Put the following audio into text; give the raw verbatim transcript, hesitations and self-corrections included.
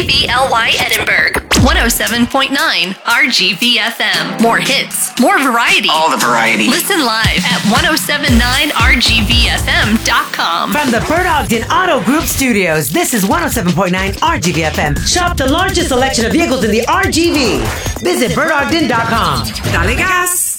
K B L Y Edinburgh, one oh seven point nine R G V F M. More hits, more variety. All the variety. Listen live at ten seventy-nine R G V F M dot com. From the Bert Ogden Auto Group Studios, this is one oh seven point nine R G V F M. Shop the largest selection of vehicles in the R G V. Visit bert ogden dot com. Dale gas!